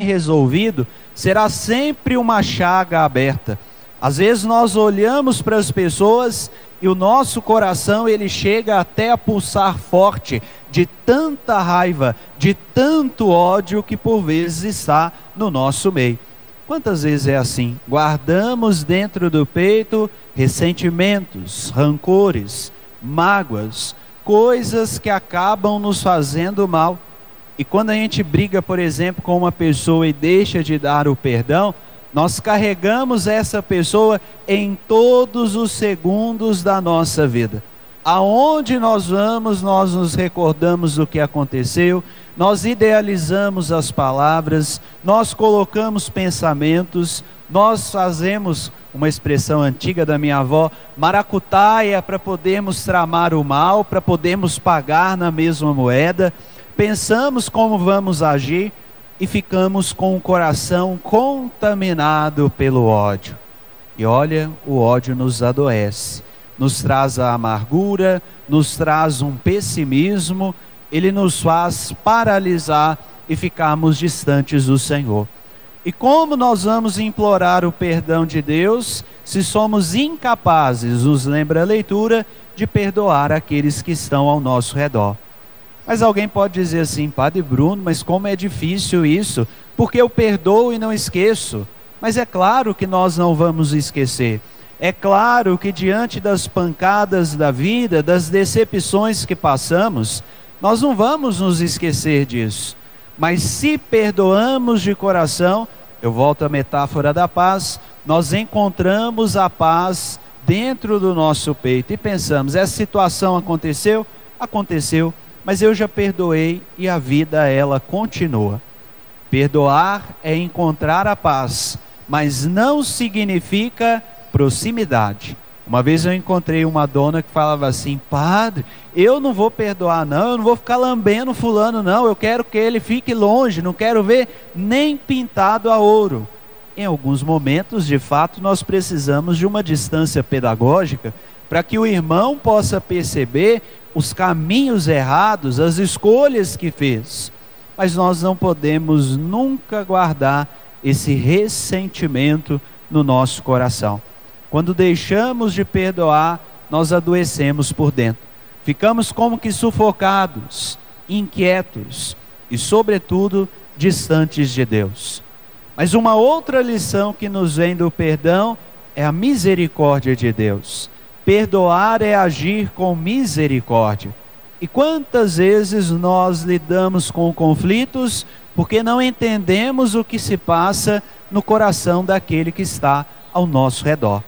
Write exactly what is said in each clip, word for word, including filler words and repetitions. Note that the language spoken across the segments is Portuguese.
resolvido, será sempre uma chaga aberta. Às vezes nós olhamos para as pessoas e o nosso coração ele chega até a pulsar forte de tanta raiva, de tanto ódio que por vezes está no nosso meio. Quantas vezes é assim? Guardamos dentro do peito ressentimentos, rancores, mágoas, coisas que acabam nos fazendo mal. E quando a gente briga, por exemplo, com uma pessoa e deixa de dar o perdão, nós carregamos essa pessoa em todos os segundos da nossa vida. Aonde nós vamos, nós nos recordamos do que aconteceu, nós idealizamos as palavras, nós colocamos pensamentos, nós fazemos, uma expressão antiga da minha avó, maracutaia para podermos tramar o mal, para podermos pagar na mesma moeda, pensamos como vamos agir, e ficamos com o coração contaminado pelo ódio. E olha, o ódio nos adoece, nos traz a amargura, nos traz um pessimismo, ele nos faz paralisar e ficarmos distantes do Senhor. E como nós vamos implorar o perdão de Deus, se somos incapazes, nos lembra a leitura, de perdoar aqueles que estão ao nosso redor? Mas alguém pode dizer assim: Padre Bruno, mas como é difícil isso, porque eu perdoo e não esqueço. Mas é claro que nós não vamos esquecer. É claro que diante das pancadas da vida, das decepções que passamos, nós não vamos nos esquecer disso. Mas se perdoamos de coração, eu volto à metáfora da paz, nós encontramos a paz dentro do nosso peito e pensamos: essa situação aconteceu? Aconteceu. Mas eu já perdoei e a vida ela continua. Perdoar é encontrar a paz, mas não significa proximidade. Uma vez eu encontrei uma dona que falava assim: Padre, eu não vou perdoar não, eu não vou ficar lambendo fulano não, eu quero que ele fique longe, não quero ver nem pintado a ouro. Em alguns momentos, de fato, nós precisamos de uma distância pedagógica para que o irmão possa perceber os caminhos errados, as escolhas que fez. Mas nós não podemos nunca guardar esse ressentimento no nosso coração. Quando deixamos de perdoar, nós adoecemos por dentro. Ficamos como que sufocados, inquietos e, sobretudo, distantes de Deus. Mas uma outra lição que nos vem do perdão é a misericórdia de Deus. Perdoar é agir com misericórdia. E quantas vezes nós lidamos com conflitos porque não entendemos o que se passa no coração daquele que está ao nosso redor.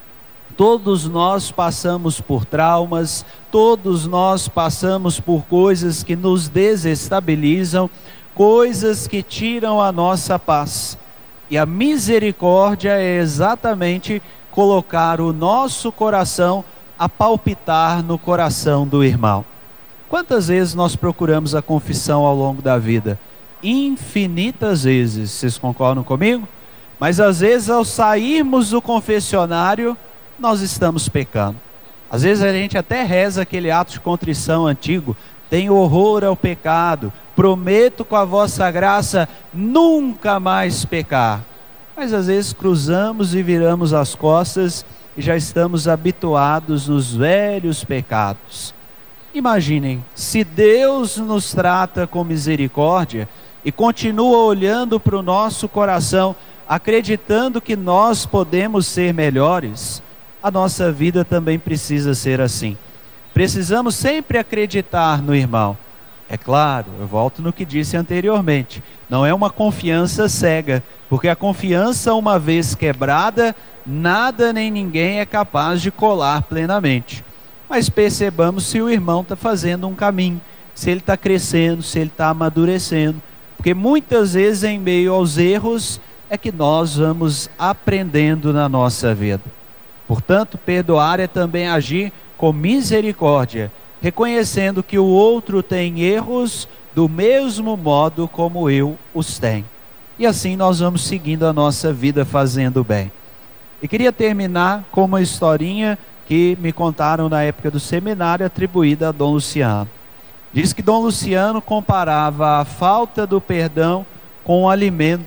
Todos nós passamos por traumas, todos nós passamos por coisas que nos desestabilizam, coisas que tiram a nossa paz. E a misericórdia é exatamente colocar o nosso coração a palpitar no coração do irmão. Quantas vezes nós procuramos a confissão ao longo da vida? Infinitas vezes, vocês concordam comigo? Mas às vezes ao sairmos do confessionário, nós estamos pecando. Às vezes a gente até reza aquele ato de contrição antigo: tenho horror ao pecado, prometo com a vossa graça nunca mais pecar. Mas às vezes cruzamos e viramos as costas e já estamos habituados nos velhos pecados. Imaginem, se Deus nos trata com misericórdia e continua olhando para o nosso coração, acreditando que nós podemos ser melhores, a nossa vida também precisa ser assim. Precisamos sempre acreditar no irmão. É claro, eu volto no que disse anteriormente, não é uma confiança cega, porque a confiança, uma vez quebrada, nada nem ninguém é capaz de colar plenamente. Mas percebamos se o irmão está fazendo um caminho, se ele está crescendo, se ele está amadurecendo, porque muitas vezes em meio aos erros é que nós vamos aprendendo na nossa vida. Portanto, perdoar é também agir com misericórdia, reconhecendo que o outro tem erros do mesmo modo como eu os tenho. E assim nós vamos seguindo a nossa vida fazendo bem. E queria terminar com uma historinha que me contaram na época do seminário, atribuída a Dom Luciano. Diz que Dom Luciano comparava a falta do perdão com o alimento